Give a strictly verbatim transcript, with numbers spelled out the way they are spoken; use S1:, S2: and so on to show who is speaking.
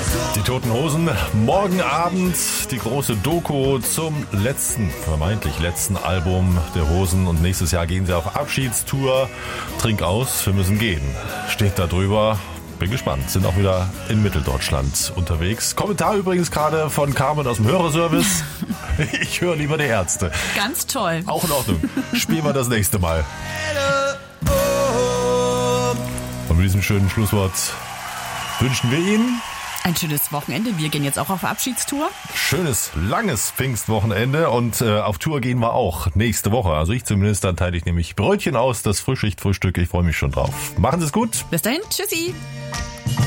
S1: Die Toten Hosen, morgen Abend die große Doku zum letzten, vermeintlich letzten Album der Hosen und nächstes Jahr gehen sie auf Abschiedstour. Trink aus, wir müssen gehen. Steht da drüber. Bin gespannt. Sind auch wieder in Mitteldeutschland unterwegs. Kommentar übrigens gerade von Carmen aus dem Hörerservice. Ich höre lieber die Ärzte.
S2: Ganz toll.
S1: Auch in Ordnung. Spielen wir das nächste Mal. Und mit diesem schönen Schlusswort wünschen wir Ihnen
S2: ein schönes Wochenende. Wir gehen jetzt auch auf Abschiedstour.
S1: Schönes, langes Pfingstwochenende und äh, auf Tour gehen wir auch nächste Woche. Also ich zumindest, dann teile ich nämlich Brötchen aus, das Frühschichtfrühstück. Ich freue mich schon drauf. Machen Sie es gut.
S2: Bis dahin. Tschüssi.